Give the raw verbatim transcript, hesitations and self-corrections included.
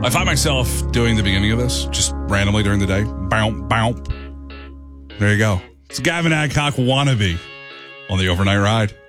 I find myself doing the beginning of this just randomly during the day. Bounce, bounce. There you go. It's Gavin Adcock wannabe on the overnight ride.